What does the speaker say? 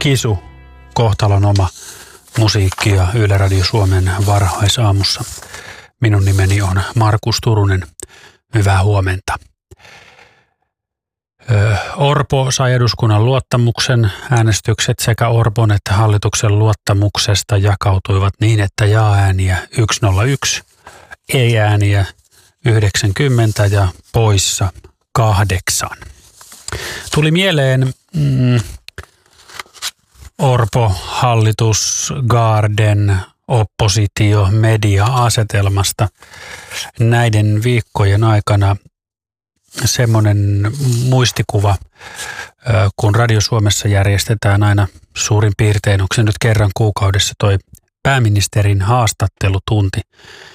Kisu, kohtalon oma musiikki ja Yle Radio Suomen varhaisaamussa. Minun nimeni on Markus Turunen. Hyvää huomenta. Orpo sai eduskunnan luottamuksen. Äänestykset sekä Orpon että hallituksen luottamuksesta jakautuivat niin, että jaa-ääniä 101, ei-ääniä 90 ja poissa 8. Tuli mieleen Orpo, hallitus, Garden, oppositio, media-asetelmasta näiden viikkojen aikana semmoinen muistikuva, kun Radio Suomessa järjestetään aina suurin piirtein, onko se nyt kerran kuukaudessa toi pääministerin haastattelutunti,